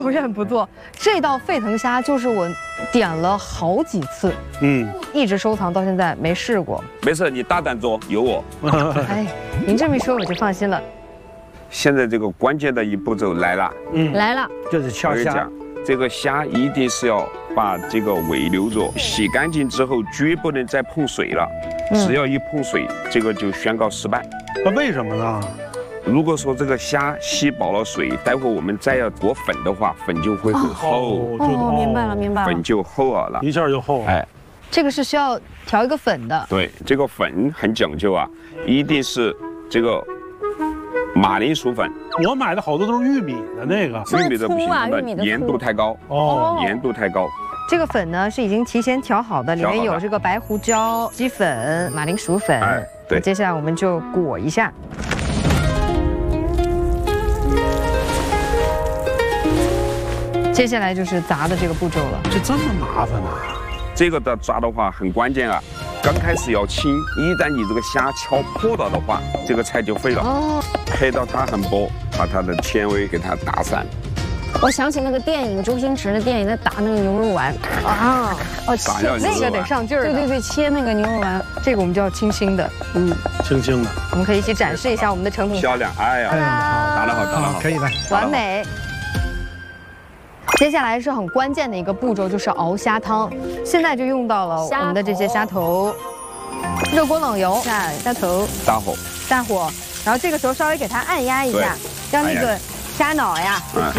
表现不错。这道沸腾虾就是我点了好几次，一直收藏到现在没试过。 没事，你大胆做，有我。 哎，您这么一说我就放心了。 现在这个关键的一步骤来了， 来了， 就是敲虾。 这个虾一定是要把这个尾留着，洗干净之后绝不能再碰水了，只要一碰水，这个就宣告失败。 那为什么呢？ 如果说这个虾吸饱了水，待会我们再要裹粉的话，粉就会很厚。 哦，明白了，明白了。 粉就厚了， 一下就厚了。 哎， 这个是需要调一个粉的。 对，这个粉很讲究啊，一定是这个马铃薯粉。 我买的好多都是玉米的那个， 玉米的不行，盐度太高。盐度太高。 这个粉呢是已经提前调好的，里面有这个白胡椒、鸡粉、马铃薯粉。 哎，对。 接下来我们就裹一下。接下来就是炸的这个步骤了。 这么麻烦啊？ 这个的炸的话很关键啊，刚开始要轻，一旦你这个虾敲破了的话，这个菜就废了。哦，黑到它很薄，把它的纤维给它打散。 我想起那个电影，周星驰的电影，在打那个牛肉丸啊， 那个得上劲儿。 对，切那个牛肉丸， 这个我们就要轻轻的， 轻轻的。 我们可以一起展示一下我们的成品。 漂亮，哎呀，打得好，打得好， 可以了， 完美。接下来是很关键的一个步骤，就是熬虾汤。现在就用到了我们的这些虾头，热锅冷油下虾头， 大火， 然后这个时候稍微给它按压一下，让那个虾脑呀